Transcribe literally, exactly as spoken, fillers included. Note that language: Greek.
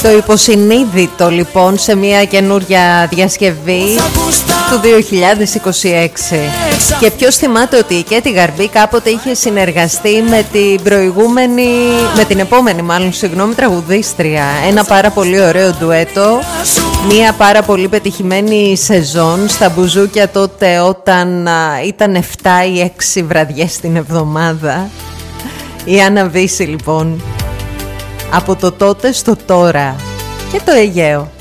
Το υποσυνείδητο λοιπόν σε μια καινούρια διασκευή του δύο χιλιάδες είκοσι έξι. Και ποιος θυμάται ότι η Κέτι Γαρμπή κάποτε είχε συνεργαστεί με την προηγούμενη, με την επόμενη μάλλον συγγνώμη τραγουδίστρια. Ένα πάρα πολύ ωραίο ντουέτο, μια πάρα πολύ πετυχημένη σεζόν στα μπουζούκια τότε, όταν α, ήταν εφτά ή έξι βραδιές την εβδομάδα. Η Άννα Βύση λοιπόν. Από το τότε στο τώρα και το Αιγαίο.